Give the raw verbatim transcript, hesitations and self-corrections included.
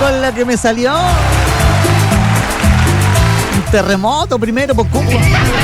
con la que me salió. Un terremoto primero, por Cuba.